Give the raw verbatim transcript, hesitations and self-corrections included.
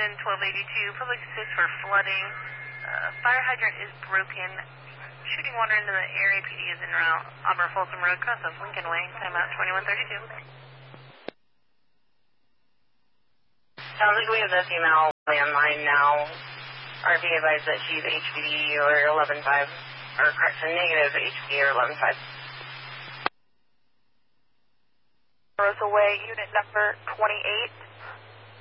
Houston, twelve eighty-two, public assist for flooding. Uh, fire hydrant is broken. Shooting water into the area. P D is en route. Auburn Folsom Road, cross of Lincoln Way. Timeout twenty-one thirty-two. Sounds like we have this email landline now. R V advised that she's H P D or eleven five, or correction, negative H P D or eleven five. Rosa Way, unit number twenty-eight.